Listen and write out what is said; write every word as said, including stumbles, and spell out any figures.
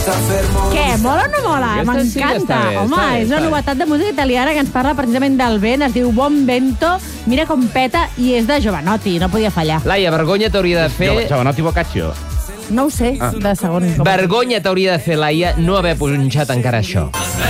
Què, mola o no mola? Aquesta sí que M'encanta. està bé, Home, està bé, és una està bé. novetat de música italiana que ens parla precisament del vent, es diu Buon Vento, mira com peta, i és de Jovanotti, no podia fallar. Laia, vergonya t'hauria de fer... Giovanotti Boccaccio. No ho sé, de segon. Vergonya t'hauria de fer, Laia, no haver punxat encara això.